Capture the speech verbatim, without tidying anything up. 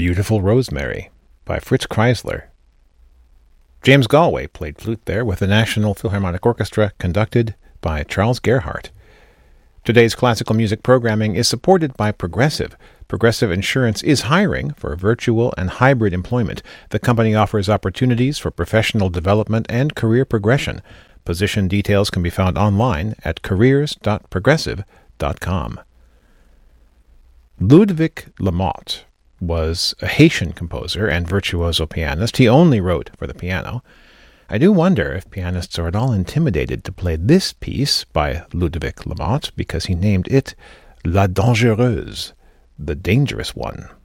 Beautiful Rosemary by Fritz Kreisler. James Galway played flute there with the National Philharmonic Orchestra, conducted by Charles Gerhardt. Today's classical music programming is supported by Progressive. Progressive Insurance is hiring for virtual and hybrid employment. The company offers opportunities for professional development and career progression. Position details can be found online at careers dot progressive dot com. Ludwig Lamotte was a Haitian composer and virtuoso pianist. He only wrote for the piano. I do wonder if pianists are at all intimidated to play this piece by Ludwig Lamotte because he named it La Dangereuse, the dangerous one.